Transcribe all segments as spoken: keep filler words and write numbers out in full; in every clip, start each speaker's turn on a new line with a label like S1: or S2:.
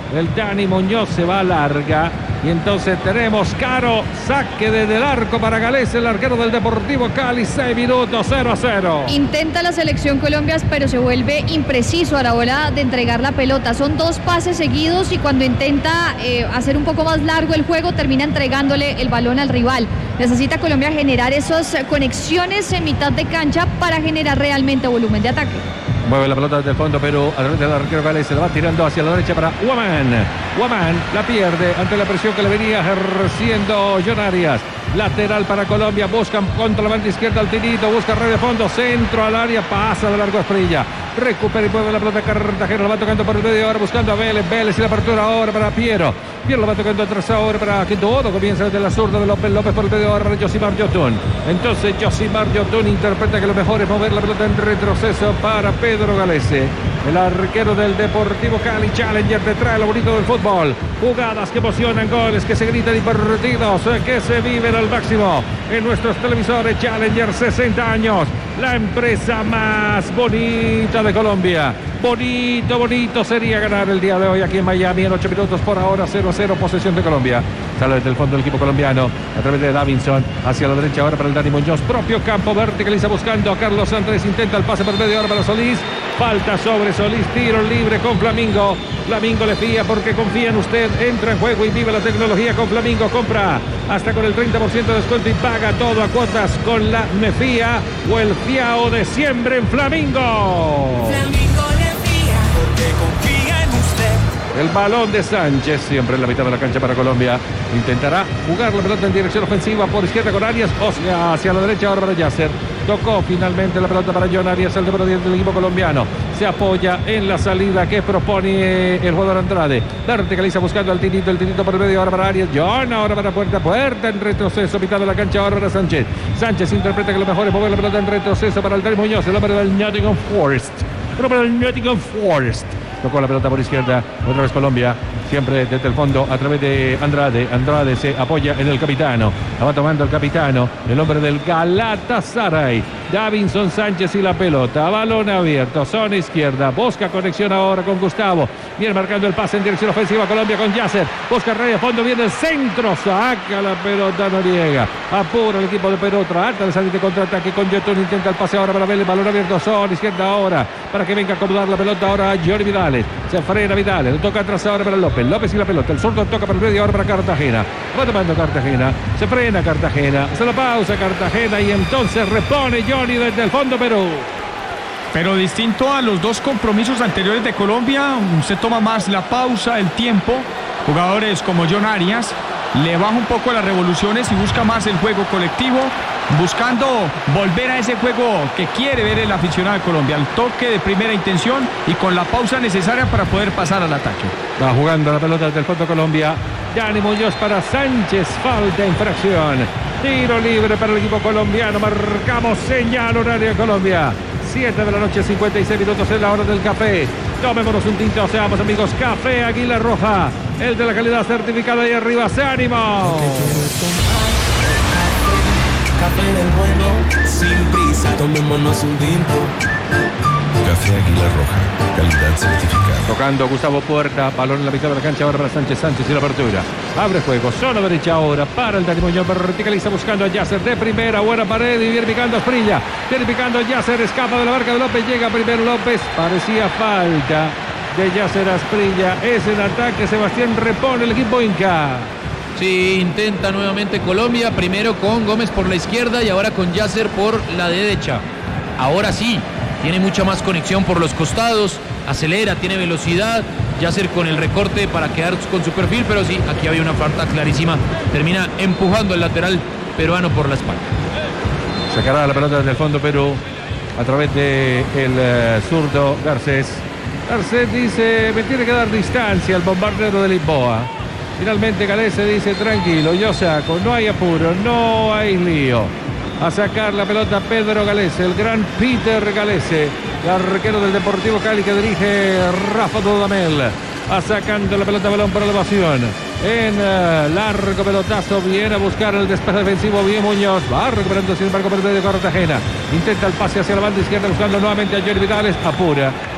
S1: El Dani Muñoz se va larga. Y entonces tenemos Caro, saque desde el arco para Galese, el arquero del Deportivo Cali, seis minutos, cero a cero.
S2: Intenta la selección Colombia, pero se vuelve impreciso a la hora de entregar la pelota. Son dos pases seguidos y cuando intenta eh, hacer un poco más largo el juego, termina entregándole el balón al rival. Necesita Colombia generar esas conexiones en mitad de cancha para generar realmente volumen de ataque.
S1: Mueve la pelota desde el fondo, pero a través del arquero Gales se la va tirando hacia la derecha para Guamán. Guamán la pierde ante la presión que le venía ejerciendo John Arias. Lateral para Colombia, buscan contra la banda izquierda al Tinito, busca red de fondo, centro al área, pasa de largo a Esprilla. Recupera y mueve la pelota Cartagena, la va tocando por el medio ahora, buscando a Vélez, Vélez y la apertura ahora para Piero. Piero la va tocando atrás ahora para que todo comienza desde la zurda de López, López por el medio ahora para Josimar Yotun. Entonces Josimar Yotun interpreta que lo mejor es mover la pelota en retroceso para Pedro Galese. El arquero del Deportivo Cali, Challenger, detrás de lo bonito del fútbol. Jugadas que emocionan, goles que se gritan y partidos que se viven al máximo en nuestros televisores. Challenger, sesenta años, la empresa más bonita de Colombia. Bonito, bonito sería ganar el día de hoy aquí en Miami en ocho minutos por ahora, cero a cero, posesión de Colombia. Sale desde el fondo del equipo colombiano a través de Davinson hacia la derecha ahora para el Dani Muñoz. Propio campo, verticaliza buscando a Carlos Andrés, intenta el pase por medio ahora para Solís. Falta sobre Solís, tiro libre con Flamingo. Flamingo le fía porque confía en usted. Entra en juego y vive la tecnología con Flamingo. Compra hasta con el treinta por ciento de descuento y paga todo a cuotas con la Mefía o el fiao de siempre en Flamingo.
S3: Flamingo le fía porque confía en usted.
S1: El balón de Sánchez, siempre en la mitad de la cancha para Colombia. Intentará jugar la pelota en dirección ofensiva por izquierda con Arias, o sea, hacia la derecha ahora para Yasser. Tocó finalmente la pelota para John Arias, el número diez del equipo colombiano. Se apoya en la salida que propone el jugador Andrade. Verticaliza buscando al Tinito, el Tinito por el medio ahora para Arias. John ahora para Puerta, Puerta en retroceso, mitad de la cancha ahora para Sánchez. Sánchez interpreta que lo mejor es mover la pelota en retroceso para el Dani Muñoz, el hombre del Nottingham Forest. El hombre del Nottingham Forest. Tocó la pelota por izquierda, otra vez Colombia, siempre desde el fondo a través de Andrade. Andrade se apoya en el capitano, la va tomando el capitano, el hombre del Galatasaray. Davinson Sánchez y la pelota, balón abierto, zona izquierda, busca conexión ahora con Gustavo. Viene marcando el pase en dirección ofensiva Colombia con Yasser, busca rey de fondo, viene el centro, saca la pelota Noriega, apura el equipo de Perú, trata de salir de contraataque con Yotun, intenta el pase ahora para Vélez, balón abierto, zona izquierda ahora, para que venga a acomodar la pelota ahora a Johnny Vidales, se frena Vidales, lo toca atrás ahora para López, López y la pelota, el zurdo toca para el medio ahora para Cartagena, va tomando Cartagena, se frena Cartagena, se la pausa Cartagena y entonces repone Johnny desde el fondo Perú.
S4: Pero distinto a los dos compromisos anteriores de Colombia, se toma más la pausa, el tiempo. Jugadores como John Arias le baja un poco las revoluciones y busca más el juego colectivo, buscando volver a ese juego que quiere ver el aficionado de Colombia, al toque de primera intención y con la pausa necesaria para poder pasar al ataque.
S1: Va jugando la pelota desde el fondo Colombia. Dani Muñoz para Sánchez, falta, infracción. Tiro libre para el equipo colombiano. Marcamos señal horaria Colombia. siete de la noche, cincuenta y seis minutos en la hora del café. Tomémonos un tinto, seamos amigos. Café Águila Roja, el de la calidad certificada ahí arriba. ¡Se ánimo!
S3: Café del bueno, sin prisa, tomémonos un tinto.
S5: Café Águila Roja, calidad certificada.
S1: Tocando Gustavo Puerta, balón en la mitad de la cancha ahora para Sánchez, Sánchez y la apertura. Abre juego, zona derecha ahora para el Dani Muñoz, verticaliza buscando a Yasser de primera, buena pared y viene picando a Esprilla. Viene picando a Yasser, escapa de la marca de López, llega primero López, parecía falta de Yasser a Esprilla. Es el ataque, Sebastián repone el equipo Inca.
S6: Sí, intenta nuevamente Colombia, primero con Gómez por la izquierda y ahora con Yasser por la derecha. Ahora sí, tiene mucha más conexión por los costados, acelera, tiene velocidad, Yasser con el recorte para quedar con su perfil, pero sí, aquí había una falta clarísima, termina empujando el lateral peruano por la espalda.
S1: Sacará la pelota desde el fondo Perú a través de el uh, zurdo Garcés. Garcés dice, me tiene que dar distancia al bombardero de Lisboa. Finalmente Galese dice, tranquilo, yo saco, no hay apuro, no hay lío. A sacar la pelota Pedro Galese, el gran Peter Galese, el arquero del Deportivo Cali que dirige Rafa Dudamel. A sacando la pelota, balón para la evasión. En uh, largo pelotazo, viene a buscar el despeje defensivo, bien Muñoz. Va recuperando sin embargo por el medio de Cartagena. Intenta el pase hacia la banda izquierda buscando nuevamente a Johnny Vidales. Apura.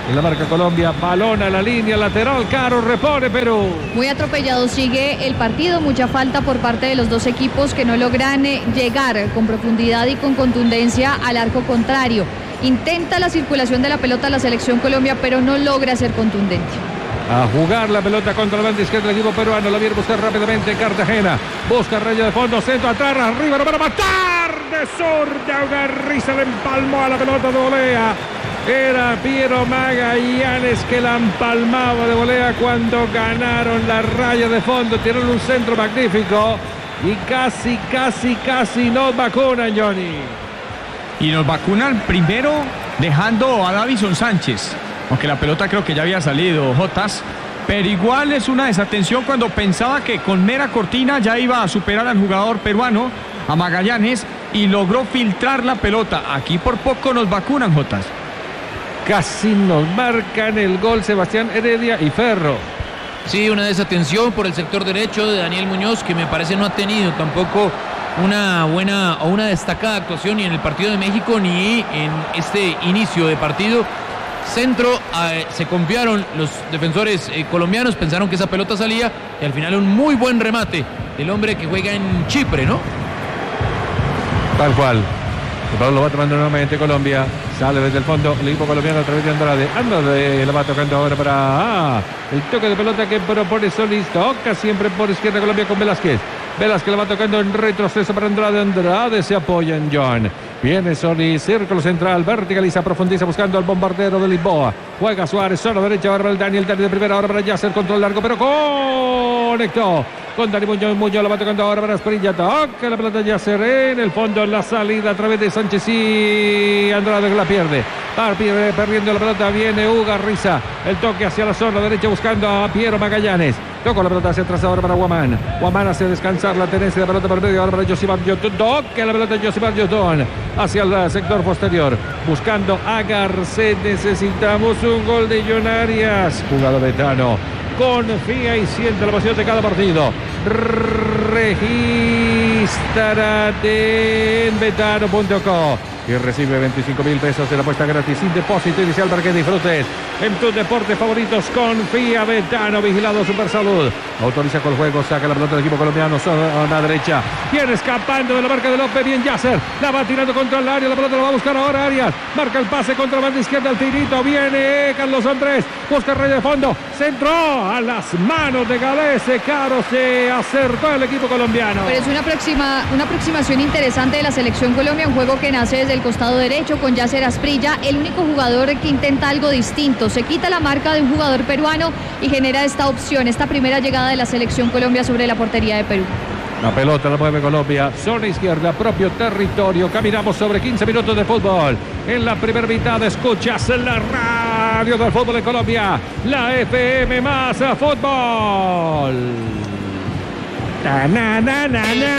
S1: En la marca Colombia, balón a la línea lateral, Caro, repone Perú.
S2: Muy atropellado sigue el partido, mucha falta por parte de los dos equipos que no logran eh, llegar con profundidad y con contundencia al arco contrario. Intenta la circulación de la pelota a la selección Colombia, pero no logra ser contundente.
S1: A jugar la pelota contra la banda izquierda del equipo peruano. La viene buscar rápidamente Cartagena. Busca rayo de fondo, centro atrás, arriba, no para matar. De zurda, una risa le empalmó a la pelota de volea. Era Piero Magallanes que la empalmaba de volea cuando ganaron la raya de fondo. Tiraron un centro magnífico y casi, casi, casi nos vacunan, Johnny.
S4: Y nos vacunan primero dejando a Davison Sánchez. Aunque la pelota creo que ya había salido, Jotas, pero igual es una desatención cuando pensaba que con mera cortina ya iba a superar al jugador peruano, a Magallanes, y logró filtrar la pelota. Aquí por poco nos vacunan, Jotas.
S1: Casi nos marcan el gol Sebastián Heredia y Ferro.
S6: Sí, una desatención por el sector derecho de Daniel Muñoz, que me parece no ha tenido tampoco una buena o una destacada actuación ni en el partido de México ni en este inicio de partido. Centro, eh, se confiaron los defensores eh, colombianos, pensaron que esa pelota salía y al final un muy buen remate del hombre que juega en Chipre, ¿no?
S1: Tal cual. El balón lo va tomando nuevamente Colombia. Sale desde el fondo el equipo colombiano a través de Andrade. Andrade la va tocando ahora para ah, el toque de pelota que propone Solís. Toca siempre por izquierda Colombia con Velázquez. Velázquez la va tocando en retroceso para Andrade. Andrade se apoya en John. Viene Solís, círculo central, verticaliza, profundiza buscando al bombardero de Lisboa. Juega Suárez, zona derecha, ahora para el Daniel, Dani de primera, ahora para Yasser, control largo, pero conectó con Dani Muñoz. Muñoz la va tocando ahora para Asprilla. Toca la pelota Yasser en el fondo, en la salida a través de Sánchez y Andrade que la pierde. Va perdiendo la pelota, viene Ugarriza. El toque hacia la zona derecha buscando a Piero Magallanes. Toca la pelota hacia atrás ahora para Guamán. Guamán hace descansar la tenencia de la pelota por medio. Ahora para Josimar Yotun. Toca la pelota Josimar Yotun hacia el sector posterior. Buscando a Garcés. Necesitamos un gol de John Arias. Jugador Betano. Confía y siente la pasión de cada partido. Regístrate en betano punto co y recibe veinticinco mil pesos de la apuesta gratis sin depósito inicial para que disfrutes en tus deportes favoritos. Confía Betano, vigilado Supersalud. Autoriza con el juego, saca la pelota del equipo colombiano, zona derecha. Viene escapando de la marca de López, bien Yasser. La va tirando contra el área, la pelota la va a buscar ahora Arias. Marca el pase contra la banda izquierda, el tirito. Viene Carlos Andrés, busca rey de fondo. Centró a las manos de Galese. Caro, se acertó el equipo colombiano.
S2: Pero es una, próxima, una aproximación interesante de la selección Colombia, un juego que nace desde el costado derecho con Yasser Asprilla, el único jugador que intenta algo distinto. Se quita la marca de un jugador peruano y genera esta opción, esta primera llegada de la selección Colombia sobre la portería de Perú.
S1: La pelota la mueve Colombia, zona izquierda, propio territorio. Caminamos sobre quince minutos de fútbol. En la primera mitad escuchas la radio del fútbol de Colombia, la F M más fútbol. Na, na, na, na, na.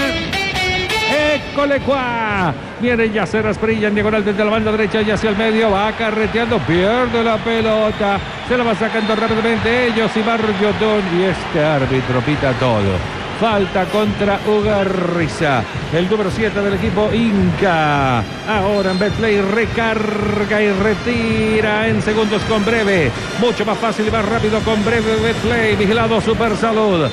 S1: ¡École cuá! Viene Yasser Asprilla en diagonal desde la banda derecha y hacia el medio. Va carreteando, pierde la pelota. Se la va sacando rápidamente ellos y Yotun. Y este árbitro pita todo. Falta contra Ugarriza, el número siete del equipo Inca. Ahora en Betplay recarga y retira en segundos con Breve. Mucho más fácil y más rápido con Breve Betplay. Vigilado Supersalud.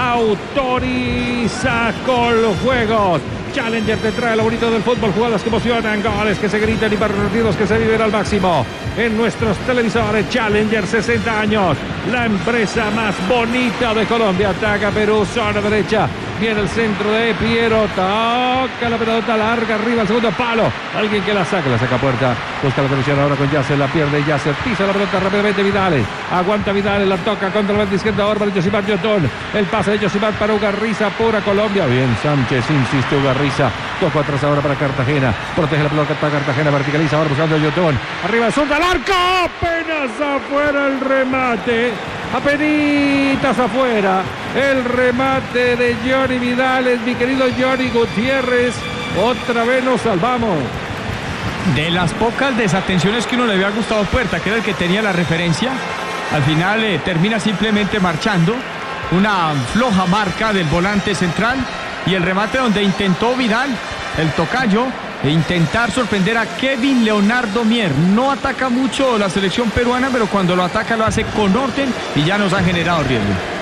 S1: Autoriza Coljuegos. Challenger te trae lo bonito del fútbol, jugadas que emocionan, goles que se gritan y partidos que se viven al máximo. En nuestros televisores, Challenger, sesenta años, la empresa más bonita de Colombia. Ataca Perú, zona derecha. Viene el centro de Piero, toca la pelota larga arriba al segundo palo. Alguien que la saca, la saca a puerta. Busca la televisión ahora con Yasser, la pierde Yasser, pisa la pelota rápidamente Vidales. Aguanta Vidales, la toca contra la banda izquierda ahora para Josimar Yotun. El pase de Josimar para Ugarriza, pura Colombia. Bien, Sánchez insiste Ugarriza. Toca atrás ahora para Cartagena. Protege la pelota para Cartagena, verticaliza ahora buscando a Yotun. Arriba, zurda al arco. Apenas afuera el remate. Apenitas afuera. El remate de Johnny Vidales, mi querido Johnny Gutiérrez. Otra vez nos salvamos.
S4: De las pocas desatenciones que uno le había gustado a Puerta, que era el que tenía la referencia, al final eh, termina simplemente marchando. Una floja marca del volante central y el remate donde intentó Vidal, el tocayo, e intentar sorprender a Kevin Leonardo Mier. No ataca mucho la selección peruana, pero cuando lo ataca lo hace con orden y ya nos ha generado riesgo.